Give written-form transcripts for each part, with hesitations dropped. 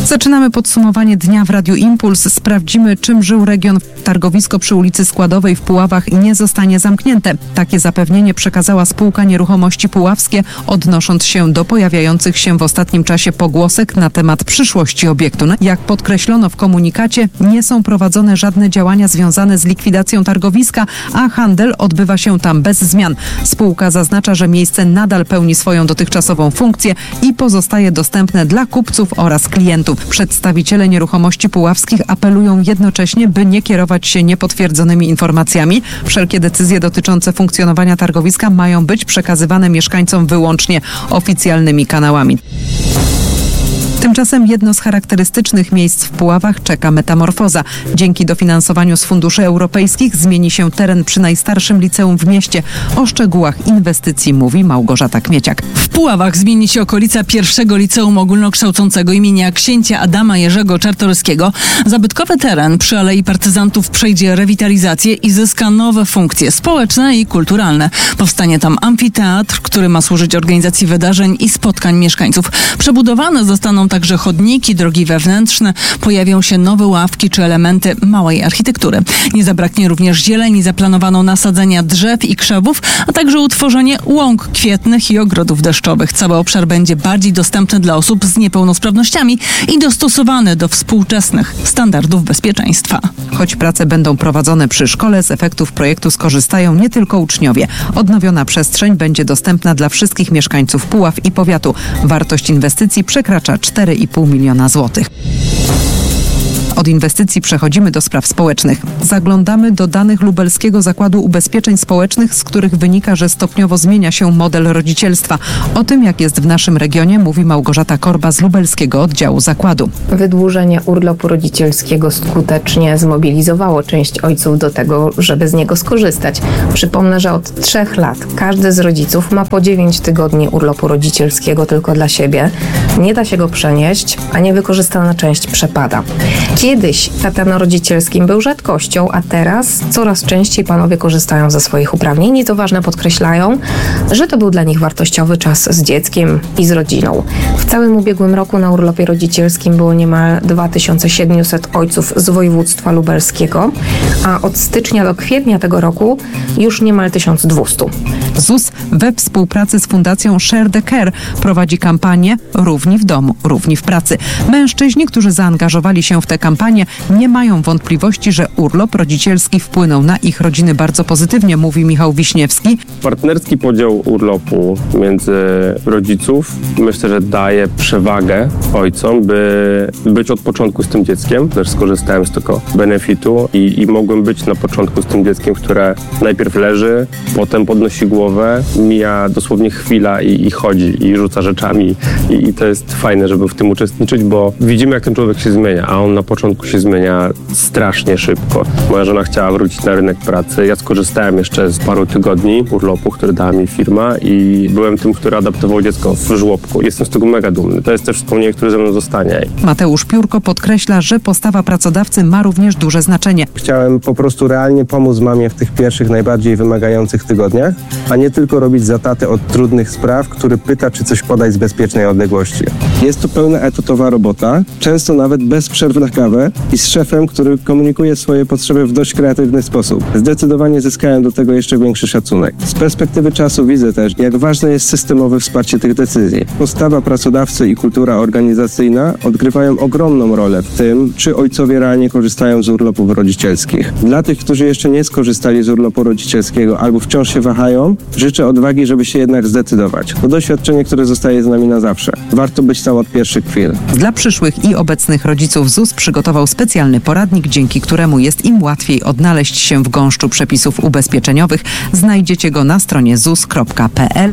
Zaczynamy podsumowanie dnia w Radiu Impuls. Sprawdzimy, czym żył region. Targowisko przy ulicy Składowej w Puławach nie zostanie zamknięte. Takie zapewnienie przekazała spółka Nieruchomości Puławskie, odnosząc się do pojawiających się w ostatnim czasie pogłosek na temat przyszłości obiektu. Jak podkreślono w komunikacie, nie są prowadzone żadne działania związane z likwidacją targowiska, a handel odbywa się tam bez zmian. Spółka zaznacza, że miejsce nadal pełni swoją dotychczasową funkcję i pozostaje dostępne dla kupców oraz klientów. Przedstawiciele Nieruchomości Puławskich apelują jednocześnie, by nie kierować się niepotwierdzonymi informacjami. Wszelkie decyzje dotyczące funkcjonowania targowiska mają być przekazywane mieszkańcom wyłącznie oficjalnymi kanałami. Tymczasem jedno z charakterystycznych miejsc w Puławach czeka metamorfoza. Dzięki dofinansowaniu z funduszy europejskich zmieni się teren przy najstarszym liceum w mieście. O szczegółach inwestycji mówi Małgorzata Kmieciak. W Puławach zmieni się okolica pierwszego liceum ogólnokształcącego imienia księcia Adama Jerzego Czartoryskiego. Zabytkowy teren przy Alei Partyzantów przejdzie rewitalizację i zyska nowe funkcje społeczne i kulturalne. Powstanie tam amfiteatr, który ma służyć organizacji wydarzeń i spotkań mieszkańców. Przebudowane zostaną także chodniki, drogi wewnętrzne, pojawią się nowe ławki czy elementy małej architektury. Nie zabraknie również zieleni, zaplanowano nasadzenia drzew i krzewów, a także utworzenie łąk kwietnych i ogrodów deszczowych. Cały obszar będzie bardziej dostępny dla osób z niepełnosprawnościami i dostosowany do współczesnych standardów bezpieczeństwa. Choć prace będą prowadzone przy szkole, z efektów projektu skorzystają nie tylko uczniowie. Odnowiona przestrzeń będzie dostępna dla wszystkich mieszkańców Puław i powiatu. Wartość inwestycji przekracza 4,5 miliona złotych. Od inwestycji przechodzimy do spraw społecznych. Zaglądamy do danych Lubelskiego Zakładu Ubezpieczeń Społecznych, z których wynika, że stopniowo zmienia się model rodzicielstwa. O tym, jak jest w naszym regionie, mówi Małgorzata Korba z Lubelskiego Oddziału Zakładu. Wydłużenie urlopu rodzicielskiego skutecznie zmobilizowało część ojców do tego, żeby z niego skorzystać. Przypomnę, że od 3 lat każdy z rodziców ma po 9 tygodni urlopu rodzicielskiego tylko dla siebie. Nie da się go przenieść, a niewykorzystana część przepada. Kiedyś tata na rodzicielskim był rzadkością, a teraz coraz częściej panowie korzystają ze swoich uprawnień i to ważne, podkreślają, że to był dla nich wartościowy czas z dzieckiem i z rodziną. W całym ubiegłym roku na urlopie rodzicielskim było niemal 2700 ojców z województwa lubelskiego, a od stycznia do kwietnia tego roku już niemal 1200. ZUS we współpracy z Fundacją Share the Care prowadzi kampanię Równi w domu, równi w pracy. Mężczyźni, którzy zaangażowali się w tę kampanię, nie mają wątpliwości, że urlop rodzicielski wpłynął na ich rodziny bardzo pozytywnie, mówi Michał Wiśniewski. Partnerski podział urlopu między rodziców myślę, że daje przewagę ojcom, by być od początku z tym dzieckiem. Też skorzystałem z tego benefitu i mogłem być na początku z tym dzieckiem, które najpierw leży, potem podnosi głowę, mija dosłownie chwila i chodzi i rzuca rzeczami i to jest fajne, żeby w tym uczestniczyć, bo widzimy, jak ten człowiek się zmienia, a on na początku się zmienia strasznie szybko. Moja żona chciała wrócić na rynek pracy. Ja skorzystałem jeszcze z paru tygodni urlopu, który dała mi firma i byłem tym, który adaptował dziecko w żłobku. Jestem z tego mega dumny. To jest też wspomnienie, które ze mną zostanie. Mateusz Piórko podkreśla, że postawa pracodawcy ma również duże znaczenie. Chciałem po prostu realnie pomóc mamie w tych pierwszych, najbardziej wymagających tygodniach, a nie tylko robić za tatę od trudnych spraw, który pyta, czy coś podać z bezpiecznej odległości. Jest to pełna etatowa robota, często nawet bez przerwy na kawę i z szefem, który komunikuje swoje potrzeby w dość kreatywny sposób. Zdecydowanie zyskałem do tego jeszcze większy szacunek. Z perspektywy czasu widzę też, jak ważne jest systemowe wsparcie tych decyzji. Postawa pracodawcy i kultura organizacyjna odgrywają ogromną rolę w tym, czy ojcowie realnie korzystają z urlopów rodzicielskich. Dla tych, którzy jeszcze nie skorzystali z urlopu rodzicielskiego albo wciąż się wahają, życzę odwagi, żeby się jednak zdecydować. To doświadczenie, które zostaje z nami na zawsze. Warto być tam od pierwszych chwil. Dla przyszłych i obecnych rodziców ZUS przygotował specjalny poradnik, dzięki któremu jest im łatwiej odnaleźć się w gąszczu przepisów ubezpieczeniowych. Znajdziecie go na stronie zus.pl.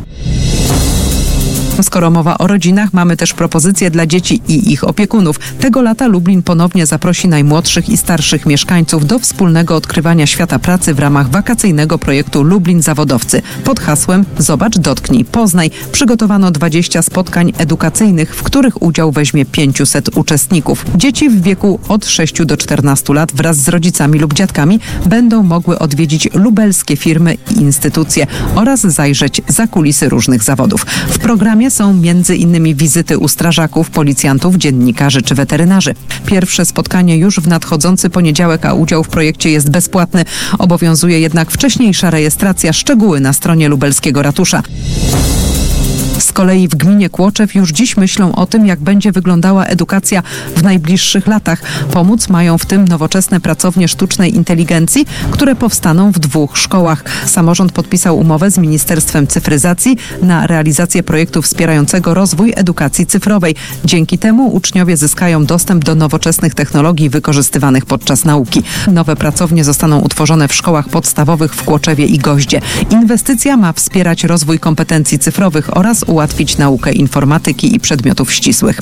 Skoro mowa o rodzinach, mamy też propozycje dla dzieci i ich opiekunów. Tego lata Lublin ponownie zaprosi najmłodszych i starszych mieszkańców do wspólnego odkrywania świata pracy w ramach wakacyjnego projektu Lublin Zawodowcy. Pod hasłem Zobacz, dotknij, poznaj przygotowano 20 spotkań edukacyjnych, w których udział weźmie 500 uczestników. Dzieci w wieku od 6 do 14 lat wraz z rodzicami lub dziadkami będą mogły odwiedzić lubelskie firmy i instytucje oraz zajrzeć za kulisy różnych zawodów. W programie programie są m.in. wizyty u strażaków, policjantów, dziennikarzy czy weterynarzy. Pierwsze spotkanie już w nadchodzący poniedziałek, a udział w projekcie jest bezpłatny. Obowiązuje jednak wcześniejsza rejestracja. Szczegóły na stronie lubelskiego ratusza. Z kolei w gminie Kłoczew już dziś myślą o tym, jak będzie wyglądała edukacja w najbliższych latach. Pomóc mają w tym nowoczesne pracownie sztucznej inteligencji, które powstaną w 2 szkołach. Samorząd podpisał umowę z Ministerstwem Cyfryzacji na realizację projektu wspierającego rozwój edukacji cyfrowej. Dzięki temu uczniowie zyskają dostęp do nowoczesnych technologii wykorzystywanych podczas nauki. Nowe pracownie zostaną utworzone w szkołach podstawowych w Kłoczewie i Goździe. Inwestycja ma wspierać rozwój kompetencji cyfrowych oraz ułatwić naukę informatyki i przedmiotów ścisłych.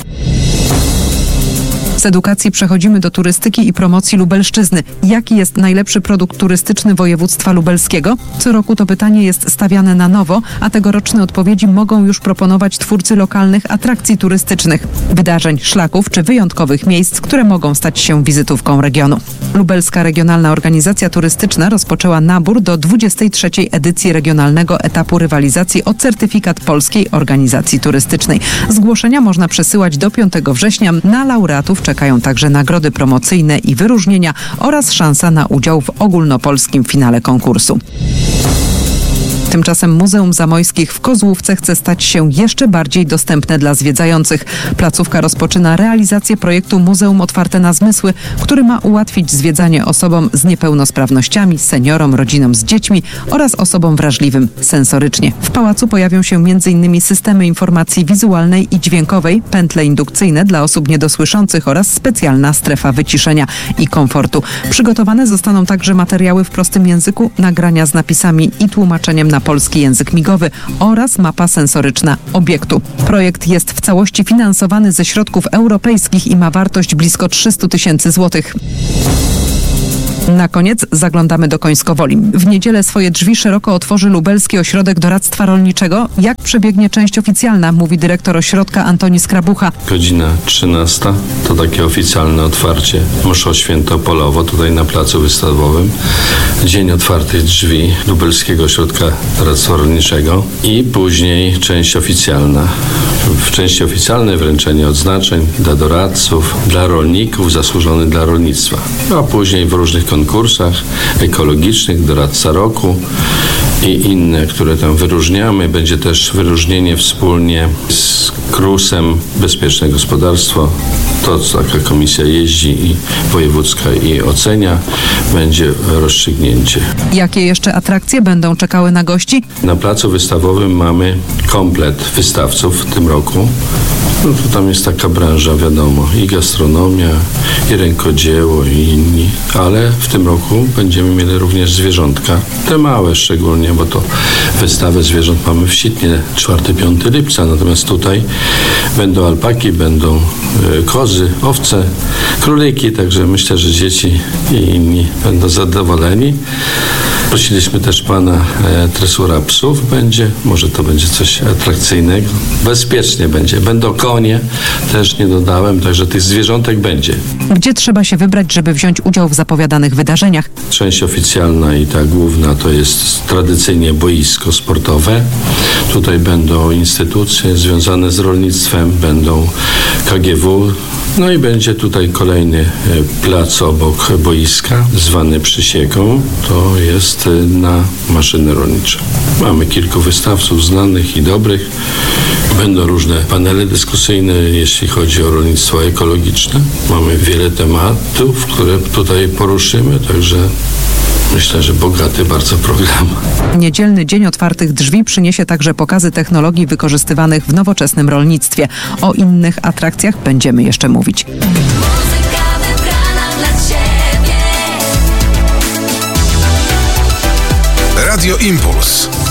Z edukacji przechodzimy do turystyki i promocji Lubelszczyzny. Jaki jest najlepszy produkt turystyczny województwa lubelskiego? Co roku to pytanie jest stawiane na nowo, a tegoroczne odpowiedzi mogą już proponować twórcy lokalnych atrakcji turystycznych, wydarzeń, szlaków czy wyjątkowych miejsc, które mogą stać się wizytówką regionu. Lubelska Regionalna Organizacja Turystyczna rozpoczęła nabór do 23. edycji regionalnego etapu rywalizacji o certyfikat Polskiej Organizacji Turystycznej. Zgłoszenia można przesyłać do 5 września. Na laureatów czekają także nagrody promocyjne i wyróżnienia oraz szansa na udział w ogólnopolskim finale konkursu. Tymczasem Muzeum Zamojskich w Kozłówce chce stać się jeszcze bardziej dostępne dla zwiedzających. Placówka rozpoczyna realizację projektu Muzeum Otwarte na Zmysły, który ma ułatwić zwiedzanie osobom z niepełnosprawnościami, seniorom, rodzinom z dziećmi oraz osobom wrażliwym sensorycznie. W pałacu pojawią się m.in. systemy informacji wizualnej i dźwiękowej, pętle indukcyjne dla osób niedosłyszących oraz specjalna strefa wyciszenia i komfortu. Przygotowane zostaną także materiały w prostym języku, nagrania z napisami i tłumaczeniem na polski język migowy oraz mapa sensoryczna obiektu. Projekt jest w całości finansowany ze środków europejskich i ma wartość blisko 300 000 złotych. Na koniec zaglądamy do Końskowoli. W niedzielę swoje drzwi szeroko otworzy Lubelski Ośrodek Doradztwa Rolniczego. Jak przebiegnie część oficjalna, mówi dyrektor ośrodka Antoni Skrabucha. Godzina 13 to takie oficjalne otwarcie mszo świętopolowo tutaj na placu wystawowym. Dzień otwartych drzwi Lubelskiego Ośrodka Doradztwa Rolniczego i później część oficjalna. W części oficjalnej wręczenie odznaczeń dla doradców, dla rolników, zasłużonych dla rolnictwa. A później w różnych konkursach ekologicznych, doradca roku i inne, które tam wyróżniamy. Będzie też wyróżnienie wspólnie z KRUS-em Bezpieczne Gospodarstwo. To, co taka komisja jeździ i wojewódzka i ocenia, będzie rozstrzygnięcie. Jakie jeszcze atrakcje będą czekały na gości? Na placu wystawowym mamy komplet wystawców w tym roku. No to tam jest taka branża, wiadomo, i gastronomia, i rękodzieło, i inni, ale w tym roku będziemy mieli również zwierzątka, te małe szczególnie, bo to wystawę zwierząt mamy w Sitnie 4-5 lipca, natomiast tutaj będą alpaki, będą kozy, owce, króliki, także myślę, że dzieci i inni będą zadowoleni. Prosiliśmy też pana tresura psów będzie, może to będzie coś atrakcyjnego. Bezpiecznie będzie. Będą konie, też nie dodałem, także tych zwierzątek będzie. Gdzie trzeba się wybrać, żeby wziąć udział w zapowiadanych wydarzeniach? Część oficjalna i ta główna to jest tradycyjnie boisko sportowe. Tutaj będą instytucje związane z rolnictwem, będą KGW, no i będzie tutaj kolejny plac obok boiska, zwany Przysieką. To jest na maszyny rolnicze. Mamy kilku wystawców znanych i dobrych. Będą różne panele dyskusyjne, jeśli chodzi o rolnictwo ekologiczne. Mamy wiele tematów, które tutaj poruszymy, także myślę, że bogaty bardzo program. Niedzielny Dzień Otwartych Drzwi przyniesie także pokazy technologii wykorzystywanych w nowoczesnym rolnictwie. O innych atrakcjach będziemy jeszcze mówić. Muzyka wybrana dla Ciebie. Radio Impuls.